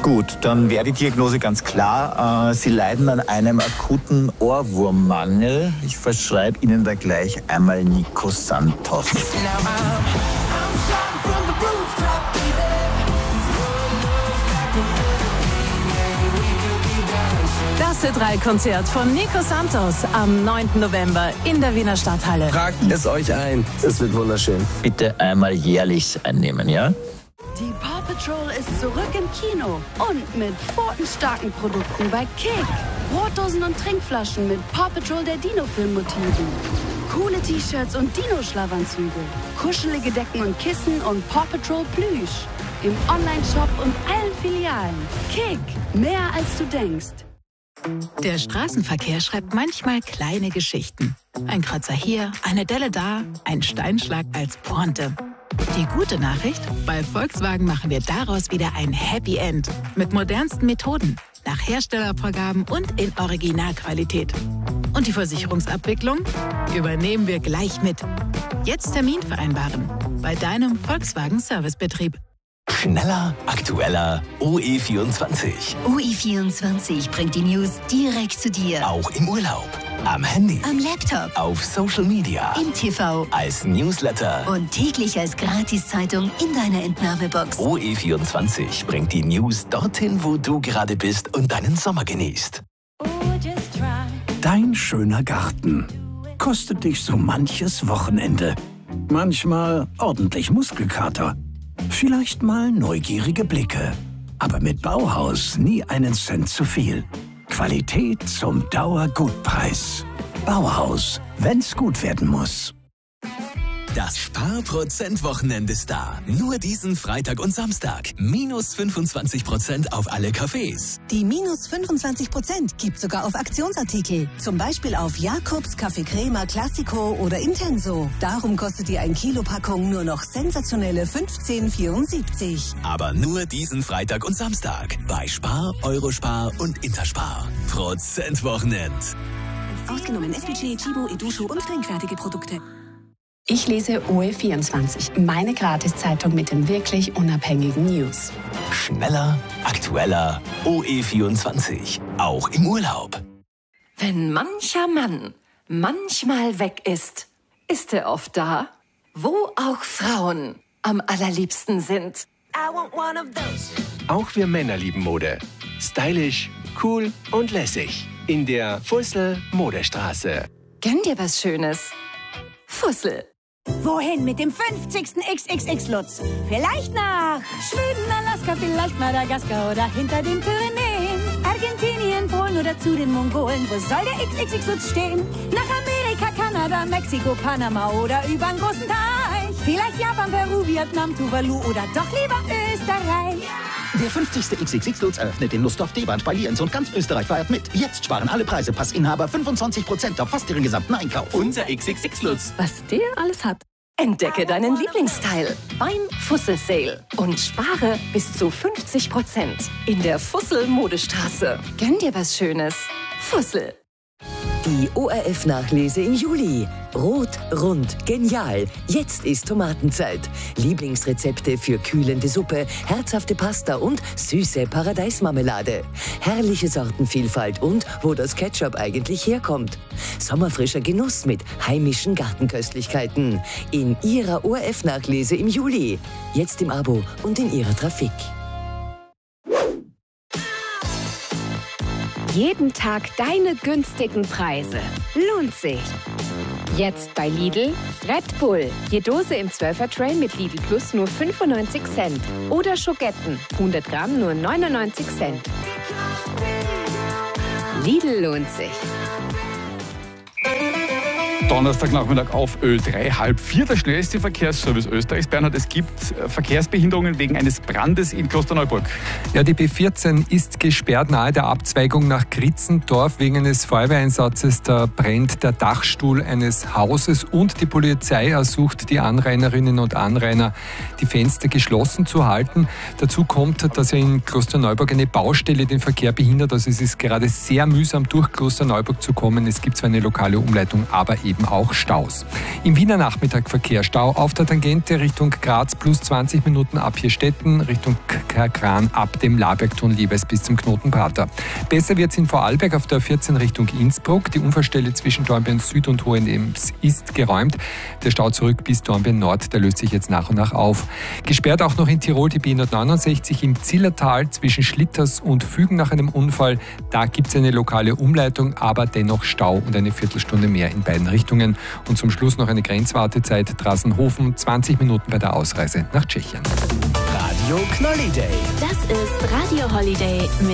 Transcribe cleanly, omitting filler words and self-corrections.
Gut, dann wäre die Diagnose ganz klar. Sie leiden an einem akuten Ohrwurmmangel. Ich verschreibe Ihnen da gleich einmal Nico Santos. Das Ö3-Konzert von Nico Santos am 9. November in der Wiener Stadthalle. Tragt es euch ein, es wird wunderschön. Bitte einmal jährlich einnehmen, ja? Die Paw Patrol ist zurück im Kino und mit pfotenstarken Produkten bei Kick. Brotdosen und Trinkflaschen mit Paw Patrol der Dino-Film-Motiven. Coole T-Shirts und Dino-Schlafanzüge. Kuschelige Decken und Kissen und Paw Patrol Plüsch. Im Online-Shop und allen Filialen. Kick, mehr als du denkst. Der Straßenverkehr schreibt manchmal kleine Geschichten. Ein Kratzer hier, eine Delle da, ein Steinschlag als Pointe. Die gute Nachricht, bei Volkswagen machen wir daraus wieder ein Happy End. Mit modernsten Methoden, nach Herstellervorgaben und in Originalqualität. Und die Versicherungsabwicklung übernehmen wir gleich mit. Jetzt Termin vereinbaren bei deinem Volkswagen Servicebetrieb. Schneller, aktueller, OE24. OE24 bringt die News direkt zu dir. Auch im Urlaub, am Handy, Am Laptop, auf Social Media, im TV als Newsletter. und täglich als Gratiszeitung in deiner Entnahmebox. OE24 bringt die News dorthin, wo du gerade bist und deinen Sommer genießt. Dein schöner Garten kostet dich so manches Wochenende. Manchmal ordentlich Muskelkater. Vielleicht mal neugierige Blicke. Aber mit Bauhaus nie einen Cent zu viel. Qualität zum Dauergutpreis. Bauhaus, wenn's gut werden muss. Das Sparprozent-Wochenende ist da. Nur diesen Freitag und Samstag. Minus 25% auf alle Cafés. Die minus 25% gibt sogar auf Aktionsartikel. Zum Beispiel auf Jakobs, Café Crema, Classico oder Intenso. Darum kostet die 1 Kilo Packung nur noch sensationelle 15,74. Aber nur diesen Freitag und Samstag. Bei Spar, Eurospar und Interspar. Prozentwochenend. Ausgenommen SPG, Chibo, Edusho und trinkfertige Produkte. Ich lese OE24, meine Gratiszeitung mit den wirklich unabhängigen News. Schneller, aktueller, OE24. Auch im Urlaub. Wenn mancher Mann manchmal weg ist, ist er oft da, wo auch Frauen am allerliebsten sind. Auch wir Männer lieben Mode. Stylisch, cool und lässig. In der Fussel Modestraße. Gönn dir was Schönes. Fussel. Wohin mit dem 50. XXX-Lutz? Vielleicht nach Schweden, Alaska, vielleicht Madagaskar oder hinter den Pyrenäen. Argentinien, Polen oder zu den Mongolen. Wo soll der XXX-Lutz stehen? Nach Amerika, Kanada, Mexiko, Panama oder übern großen Teich. Vielleicht Japan, Peru, Vietnam, Tuvalu oder doch lieber Österreich. Der 50. XXX-Lutz eröffnet in Nussdorf-Deband bei Lienz und ganz Österreich feiert mit. Jetzt sparen alle Preisepassinhaber 25% auf fast ihren gesamten Einkauf. Unser XXX-Lutz. Was der alles hat. Entdecke deinen Lieblingsteil beim Fussel Sale und spare bis zu 50% in der Fussel Modestraße. Gönn dir was Schönes. Fussel. Die ORF-Nachlese im Juli. Rot, rund, genial. Jetzt ist Tomatenzeit. Lieblingsrezepte für kühlende Suppe, herzhafte Pasta und süße Paradeismarmelade. Herrliche Sortenvielfalt und wo das Ketchup eigentlich herkommt. Sommerfrischer Genuss mit heimischen Gartenköstlichkeiten. In Ihrer ORF-Nachlese im Juli. Jetzt im Abo und in Ihrer Trafik. Jeden Tag deine günstigen Preise. Lohnt sich. Jetzt bei Lidl Red Bull. Je Dose im 12er-Tray mit Lidl Plus nur 95 Cent. Oder Schogetten. 100 Gramm nur 99 Cent. Lidl lohnt sich. Donnerstagnachmittag auf Ö3, 3:30, der schnellste Verkehrsservice Österreichs. Bernhard, es gibt Verkehrsbehinderungen wegen eines Brandes in Klosterneuburg. Ja, die B14 ist gesperrt nahe der Abzweigung nach Kritzendorf. Wegen eines Feuerwehreinsatzes, da brennt der Dachstuhl eines Hauses und die Polizei ersucht die Anrainerinnen und Anrainer, die Fenster geschlossen zu halten. Dazu kommt, dass ja in Klosterneuburg eine Baustelle den Verkehr behindert. Also es ist gerade sehr mühsam, durch Klosterneuburg zu kommen. Es gibt zwar eine lokale Umleitung, aber eben eben auch Staus. Im Wiener Nachmittag Verkehrsstau auf der Tangente Richtung Graz plus 20 Minuten ab Hirstetten, Richtung Kran ab dem Labergtunnel jeweils bis zum Knoten Prater. Besser wird es in Vorarlberg auf der 14 Richtung Innsbruck. Die Unfallstelle zwischen Dornbirn Süd und Hohenems ist geräumt. Der Stau zurück bis Dornbirn Nord, der löst sich jetzt nach und nach auf. Gesperrt auch noch in Tirol die B169 im Zillertal zwischen Schlitters und Fügen nach einem Unfall. Da gibt es eine lokale Umleitung, aber dennoch Stau und eine Viertelstunde mehr in beiden Richtungen. Und zum Schluss noch eine Grenzwartezeit Drassenhofen, 20 Minuten bei der Ausreise nach Tschechien. Radio Knolli Day. Das ist Radio Holiday mit